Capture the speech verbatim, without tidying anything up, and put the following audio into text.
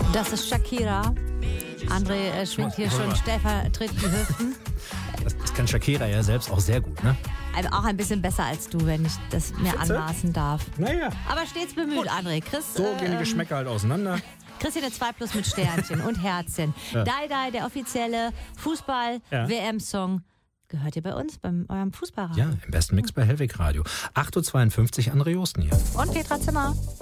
Das ist Shakira. André äh, schwingt hier schon stellvertretend die Hüften. Das, das kann Shakira ja selbst auch sehr gut, ne? Also auch ein bisschen besser als du, wenn ich das mir Fitze? anmaßen darf. Naja. Aber stets bemüht, André. Chris, So gehen die ähm, Geschmäcker halt auseinander. Chris hier eine zwei plus mit Sternchen und Herzchen. Ja. Dai Dai, der offizielle Fußball-W M-Song. Gehört ihr bei uns, beim eurem Fußballradio? Ja, im besten Mix bei Hellweg Radio. acht Uhr zweiundfünfzig, André Josten hier. Und Petra Zimmer.